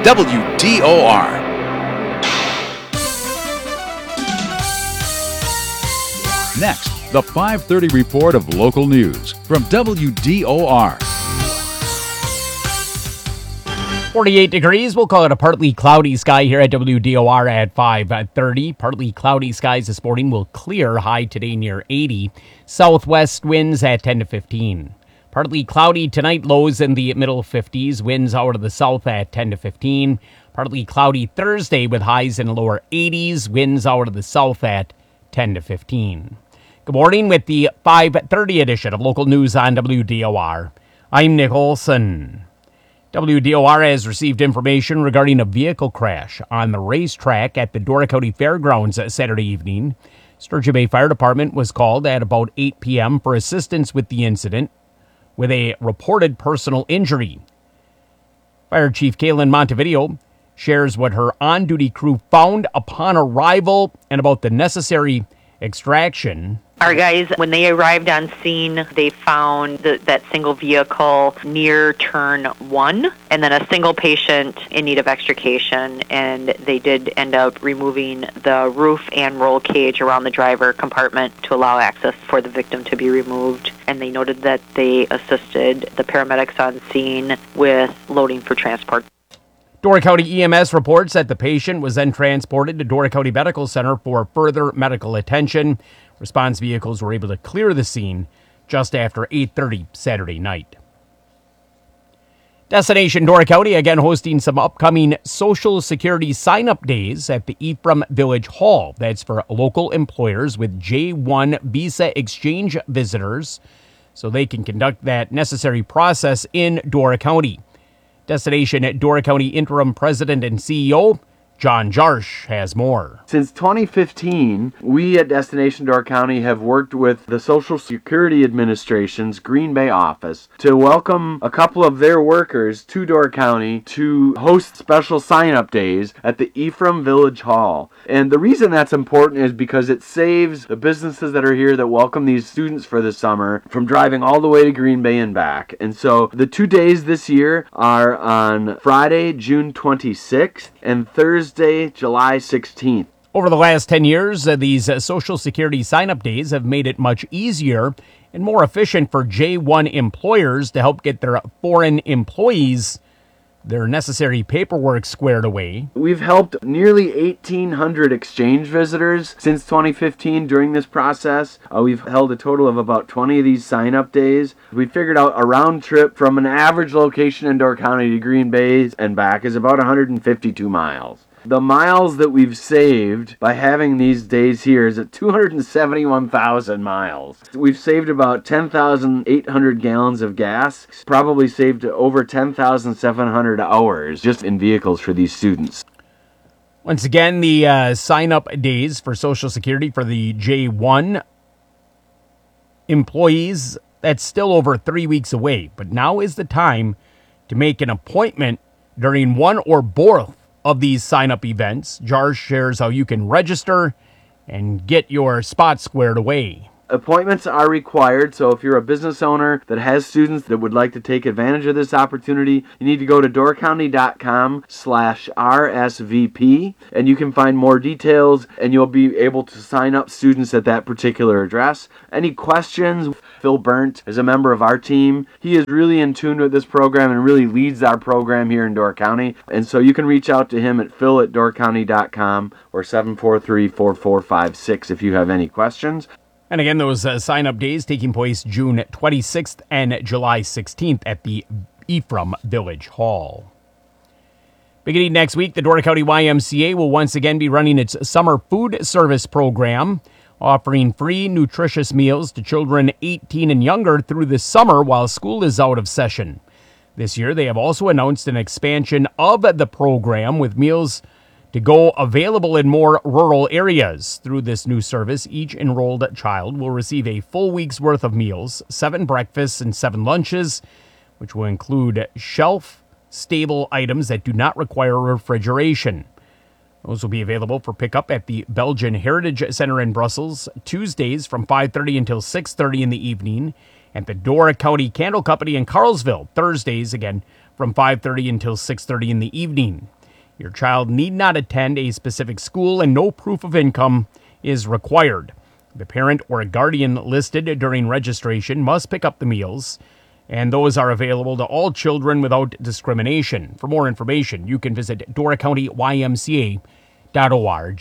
WDOR. Next, the 5:30 report of local news from WDOR. 48 degrees. We'll call it a partly cloudy sky here at WDOR at 5:30. Partly cloudy skies this morning will clear. High today near 80. Southwest winds at 10 to 15. Partly cloudy tonight, lows in the middle 50s. Winds out of the south at 10 to 15. Partly cloudy Thursday with highs in the lower 80s. Winds out of the south at 10 to 15. Good morning with the 5:30 edition of Local News on WDOR. I'm Nick Olson. WDOR has received information regarding a vehicle crash on the racetrack at the Dora County Fairgrounds Saturday evening. Sturgeon Bay Fire Department was called at about 8 p.m. for assistance with the incident with a reported personal injury. Fire Chief Kaylin Montevideo shares what her on-duty crew found upon arrival and about the necessary extraction. Our guys, when they arrived on scene, they found that single vehicle near turn 1, and then a single patient in need of extrication, and they did end up removing the roof and roll cage around the driver compartment to allow access for the victim to be removed. And they noted that they assisted the paramedics on scene with loading for transport. Dora County EMS reports that the patient was then transported to Dora County Medical Center for further medical attention. Response vehicles were able to clear the scene just after 8:30 Saturday night. Destination Dora County again hosting some upcoming Social Security sign-up days at the Ephraim Village Hall. That's for local employers with J1 visa exchange visitors, so they can conduct that necessary process in Dora County. Destination Dora County Interim President and CEO John Jarsch has more. Since 2015, we at Destination Dora County have worked with the Social Security Administration's Green Bay office to welcome a couple of their workers to Dora County to host special sign-up days at the Ephraim Village Hall. And the reason that's important is because it saves the businesses that are here that welcome these students for the summer from driving all the way to Green Bay and back. And so the 2 days this year are on Friday, June 26th and Thursday, July 16th. Over the last 10 years, these Social Security sign-up days have made it much easier and more efficient for J1 employers to help get their foreign employees their necessary paperwork squared away. We've helped nearly 1,800 exchange visitors since 2015 during this process. We've held a total of about 20 of these sign-up days. We figured out a round trip from an average location in Dora County to Green Bay and back is about 152 miles. The miles that we've saved by having these days here is at 271,000 miles. We've saved about 10,800 gallons of gas, probably saved over 10,700 hours just in vehicles for these students. Once again, the sign-up days for Social Security for the J1 employees, that's still over 3 weeks away. But now is the time to make an appointment during one or both of these sign-up events. Jarsch shares how you can register and get your spot squared away. Appointments are required, so if you're a business owner that has students that would like to take advantage of this opportunity, you need to go to doracounty.com/RSVP, and you can find more details, and you'll be able to sign up students at that particular address. Any questions? Phil Burnt is a member of our team. He is really in tune with this program and really leads our program here in Dora County, and so you can reach out to him at phil@doracounty.com or 743-4456 if you have any questions. And again, those sign-up days taking place June 26th and July 16th at the Ephraim Village Hall. Beginning next week, the Dora County YMCA will once again be running its summer food service program, offering free, nutritious meals to children 18 and younger through the summer while school is out of session. This year, they have also announced an expansion of the program with meals to go available in more rural areas. Through this new service, each enrolled child will receive a full week's worth of meals, 7 breakfasts and 7 lunches, which will include shelf-stable items that do not require refrigeration. Those will be available for pickup at the Belgian Heritage Center in Brussels, Tuesdays from 5:30 until 6:30 in the evening, and the Dora County Candle Company in Carlsville, Thursdays, again, from 5:30 until 6:30 in the evening. Your child need not attend a specific school and no proof of income is required. The parent or a guardian listed during registration must pick up the meals, and those are available to all children without discrimination. For more information, you can visit DoraCountyYMCA.org.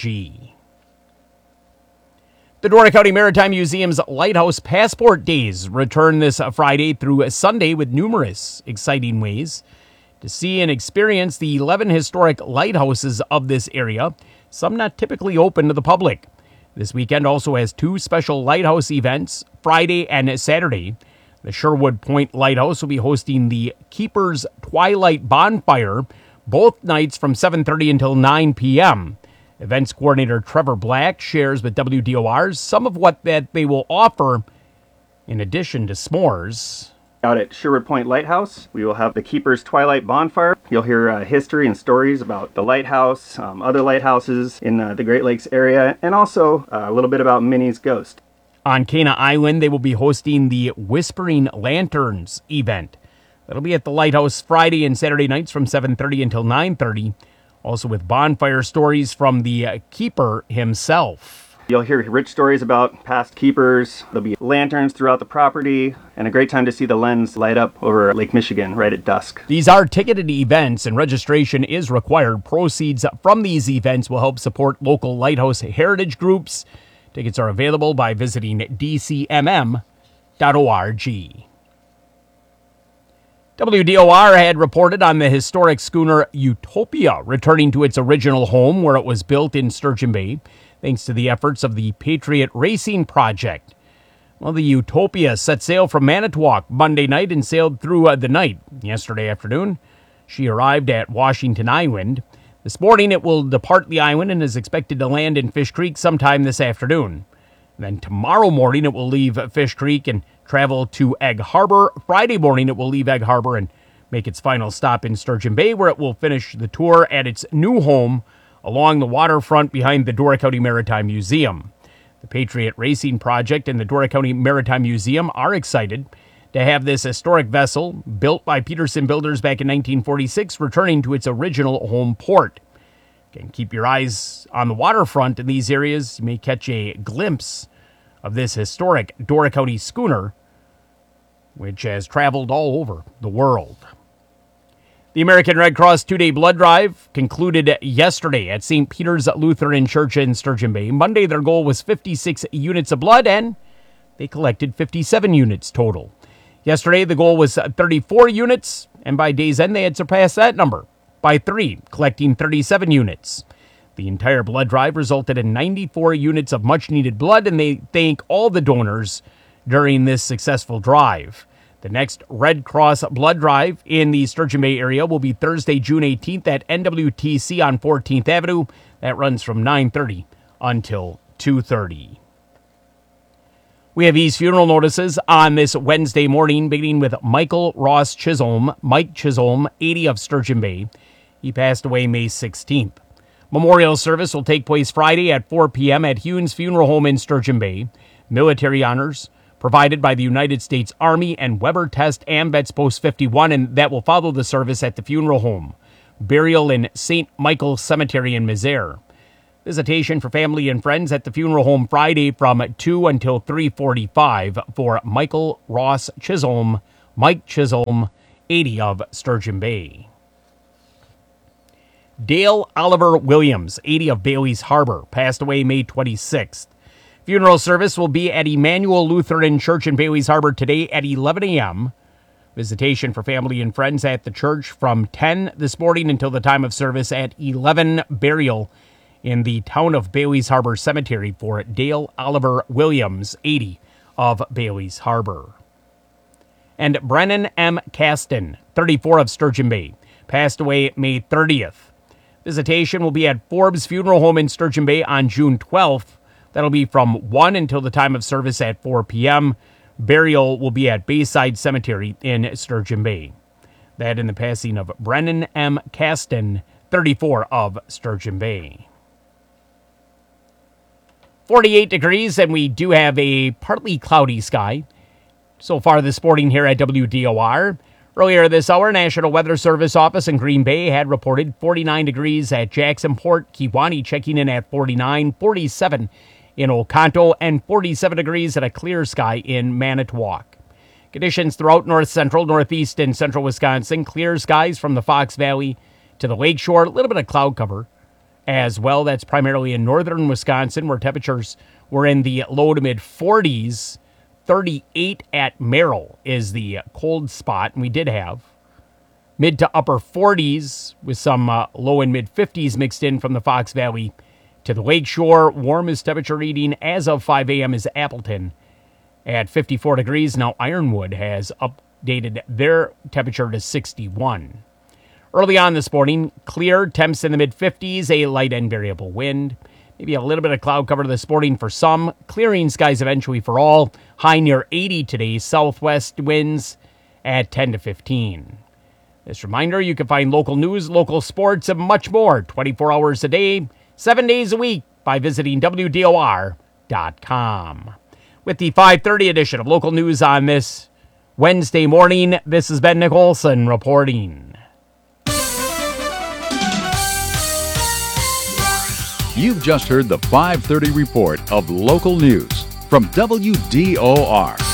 The Dora County Maritime Museum's Lighthouse Passport Days return this Friday through Sunday with numerous exciting ways to see and experience the 11 historic lighthouses of this area, some not typically open to the public. This weekend also has two special lighthouse events, Friday and Saturday. The Sherwood Point Lighthouse will be hosting the Keepers Twilight Bonfire, both nights from 7:30 until 9 p.m. Events coordinator Trevor Black shares with WDOR some of what that they will offer in addition to s'mores. Out at Sherwood Point Lighthouse, we will have the Keepers Twilight Bonfire. You'll hear history and stories about the lighthouse, other lighthouses in the Great Lakes area, and also a little bit about Minnie's Ghost. On Cana Island, they will be hosting the Whispering Lanterns event. That'll be at the Lighthouse Friday and Saturday nights from 7:30 until 9:30. Also with bonfire stories from the keeper himself. You'll hear rich stories about past keepers. There'll be lanterns throughout the property, and a great time to see the lens light up over Lake Michigan right at dusk. These are ticketed events, and registration is required. Proceeds from these events will help support local lighthouse heritage groups. Tickets are available by visiting dcmm.org. WDOR had reported on the historic schooner Utopia returning to its original home where it was built in Sturgeon Bay, thanks to the efforts of the Patriot Racing Project. Well, the Utopia set sail from Manitowoc Monday night and sailed through the night. Yesterday afternoon, she arrived at Washington Island. This morning, it will depart the island and is expected to land in Fish Creek sometime this afternoon. Then tomorrow morning, it will leave Fish Creek and travel to Egg Harbor. Friday morning, it will leave Egg Harbor and make its final stop in Sturgeon Bay, where it will finish the tour at its new home along the waterfront behind the Dora County Maritime Museum. The Patriot Racing Project and the Dora County Maritime Museum are excited to have this historic vessel, built by Peterson Builders back in 1946, returning to its original home port. Again, keep your eyes on the waterfront in these areas. You may catch a glimpse of this historic Dora County schooner, which has traveled all over the world. The American Red Cross two-day blood drive concluded yesterday at St. Peter's Lutheran Church in Sturgeon Bay. Monday, their goal was 56 units of blood, and they collected 57 units total. Yesterday, the goal was 34 units, and by day's end, they had surpassed that number by 3, collecting 37 units. The entire blood drive resulted in 94 units of much-needed blood, and they thank all the donors during this successful drive. The next Red Cross blood drive in the Sturgeon Bay area will be Thursday, June 18th at NWTC on 14th Avenue. That runs from 9:30 until 2:30. We have these funeral notices on this Wednesday morning, beginning with Michael Ross Chisholm, Mike Chisholm, 80 of Sturgeon Bay. He passed away May 16th. Memorial service will take place Friday at 4 p.m. at Hunes Funeral Home in Sturgeon Bay. Military honors provided by the United States Army and Weber Test AMVETS Post 51, and that will follow the service at the funeral home. Burial in St. Michael's Cemetery in Misère. Visitation for family and friends at the funeral home Friday from 2 until 3:45 for Michael Ross Chisholm, Mike Chisholm, 80 of Sturgeon Bay. Dale Oliver Williams, 80 of Bailey's Harbor, passed away May 26th. Funeral service will be at Emmanuel Lutheran Church in Bailey's Harbor today at 11 a.m. Visitation for family and friends at the church from 10 this morning until the time of service at 11. Burial in the town of Bailey's Harbor Cemetery for Dale Oliver Williams, 80 of Bailey's Harbor. And Brennan M. Caston, 34 of Sturgeon Bay, passed away May 30th. Visitation will be at Forbes Funeral Home in Sturgeon Bay on June 12th. That'll be from 1 until the time of service at 4 p.m. Burial will be at Bayside Cemetery in Sturgeon Bay. That in the passing of Brennan M. Caston, 34 of Sturgeon Bay. 48 degrees, and we do have a partly cloudy sky. So far this morning here at WDOR. Earlier this hour, National Weather Service office in Green Bay had reported 49 degrees at Jacksonport, Kewaunee checking in at 49, 47 in Oconto, and 47 degrees at a clear sky in Manitowoc. Conditions throughout north central, northeast, and central Wisconsin. Clear skies from the Fox Valley to the lakeshore. A little bit of cloud cover as well. That's primarily in northern Wisconsin, where temperatures were in the low to mid 40s. 38 at Merrill is the cold spot. And we did have mid to upper 40s with some low and mid 50s mixed in from the Fox Valley to the lakeshore. Warmest temperature reading as of 5 a.m. is Appleton at 54 degrees. Now Ironwood has updated their temperature to 61. Early on this morning, clear, temps in the mid-50s, a light and variable wind. Maybe a little bit of cloud cover this morning for some. Clearing skies eventually for all. High near 80 today. Southwest winds at 10 to 15. This reminder, you can find local news, local sports, and much more 24 hours a day, 7 days a week by visiting WDOR.com. With the 5:30 edition of Local News on this Wednesday morning, this is Ben Nicholson reporting. You've just heard the 5:30 report of local news from WDOR.